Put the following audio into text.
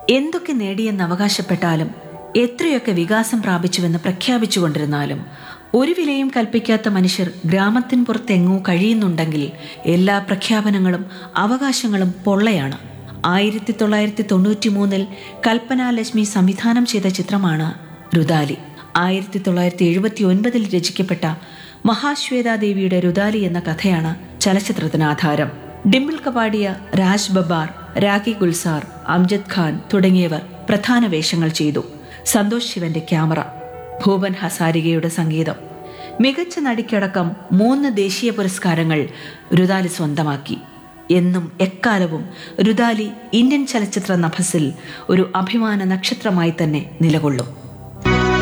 എന്തൊക്കെ നേടിയെന്ന് അവകാശപ്പെട്ടാലും എത്രയൊക്കെ വികാസം പ്രാപിച്ചുവെന്ന് പ്രഖ്യാപിച്ചുകൊണ്ടിരുന്നാലും ഒരു വിലയും കൽപ്പിക്കാത്ത മനുഷ്യർ ഗ്രാമത്തിന് പുറത്തെങ്ങോ കഴിയുന്നുണ്ടെങ്കിൽ എല്ലാ പ്രഖ്യാപനങ്ങളും അവകാശങ്ങളും പൊള്ളയാണ്. 1993 കൽപ്പന ലക്ഷ്മി സംവിധാനം ചെയ്ത ചിത്രമാണ് രുദാലി. 1979 രചിക്കപ്പെട്ട മഹാശ്വേതാദേവിയുടെ രുദാലി എന്ന കഥയാണ് ചലച്ചിത്രത്തിന് ആധാരം. ഡിംപിൾ കപാഡിയ, രാജ് ബബ്ബാർ, രാഖി ഗുൽസാർ, അംജദ് ഖാൻ തുടങ്ങിയവർ പ്രധാന വേഷങ്ങൾ ചെയ്തു. സന്തോഷ് ശിവന്റെ ക്യാമറ, ഭൂപൻ ഹസാരികയുടെ സംഗീതം. മികച്ച നടിക്കടക്കം 3 ദേശീയ പുരസ്കാരങ്ങൾ രുദാലി സ്വന്തമാക്കി. എന്നും എക്കാലവും രുദാലി ഇന്ത്യൻ ചലച്ചിത്ര നഭസിൽ ഒരു അഭിമാന നക്ഷത്രമായി തന്നെ നിലകൊള്ളും.